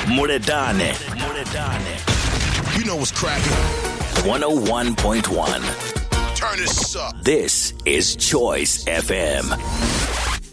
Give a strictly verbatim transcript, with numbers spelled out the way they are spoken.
Muredane. Muredane. You know what's cracking. one oh one point one. Turn this up. This is Choice F M.